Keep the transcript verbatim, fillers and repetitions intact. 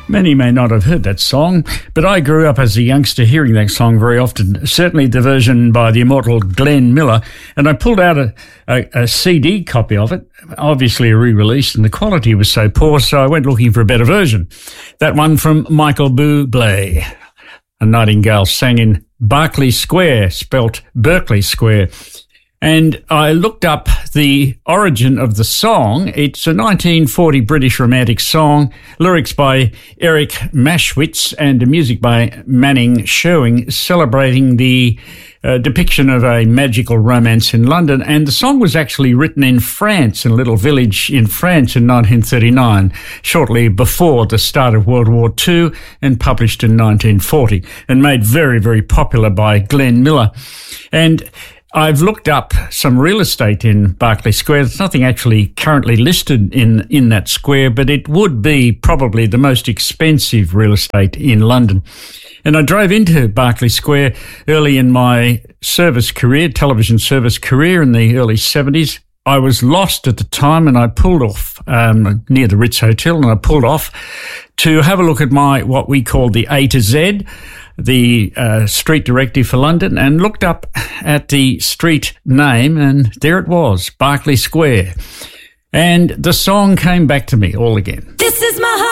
Many may not have heard that song, but I grew up as a youngster hearing that song very often, certainly the version by the immortal Glenn Miller, and I pulled out a, a, a C D copy of it, obviously a re-release, and the quality was so poor, so I went looking for a better version. That one from Michael Bublé. A nightingale sang in Berkeley Square, spelt Berkeley Square. And I looked up the origin of the song. It's a nineteen forty British romantic song, lyrics by Eric Maschwitz and music by Manning Sherwing, celebrating the uh, depiction of a magical romance in London. And the song was actually written in France, in a little village in France in nineteen thirty-nine, shortly before the start of World War Two, and published in nineteen forty, and made very, very popular by Glenn Miller. And I've looked up some real estate in Berkeley Square. There's nothing actually currently listed in, in that square, but it would be probably the most expensive real estate in London. And I drove into Berkeley Square early in my service career, television service career in the early seventies. I was lost at the time, and I pulled off um, near the Ritz Hotel, and I pulled off to have a look at my what we call the A to Z, the uh, street directory for London, and looked up at the street name, and there it was, Berkeley Square. And the song came back to me all again. This is my